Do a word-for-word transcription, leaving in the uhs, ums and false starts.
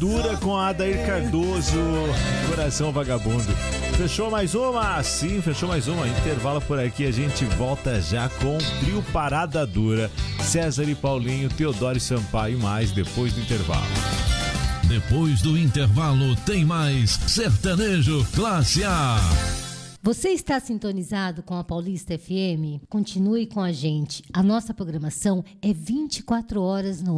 Dura com a Adair Cardoso, Coração Vagabundo. Fechou mais uma? Sim, fechou mais uma. Intervalo por aqui, a gente volta já com o trio Parada Dura. César e Paulinho, Teodoro e Sampaio, mais depois do intervalo. Depois do intervalo tem mais Sertanejo Classe A. Você está sintonizado com a Paulista F M? Continue com a gente. A nossa programação é vinte e quatro horas no